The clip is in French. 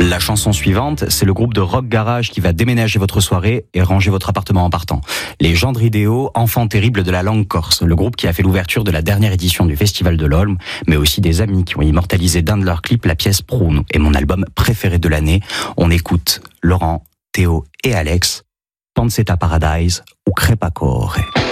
La chanson suivante, c'est le groupe de rock garage qui va déménager votre soirée et ranger votre appartement en partant. Les Gendres Idéaux, enfants terribles de la langue corse, le groupe qui a fait l'ouverture de la dernière édition du Festival de l'Olme, mais aussi des amis qui ont immortalisé d'un de leurs clips la pièce Pruno et mon album préféré de l'année. On écoute Laurent, Théo et Alex, Pansetta Paradise ou Crepacore.